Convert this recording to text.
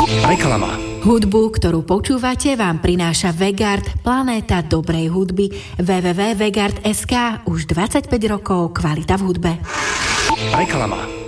Reklama. Hudbu, ktorú počúvate, vám prináša Vegard, planéta dobrej hudby. www.vegard.sk, už 25 rokov kvalita v hudbe. Reklama.